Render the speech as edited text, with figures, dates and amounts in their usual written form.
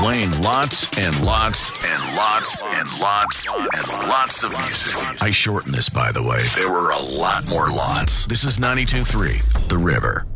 playing lots and lots and lots and lots and lots of music. I shortened this, by the way. There were a lot more lots. This is 92.3, The River.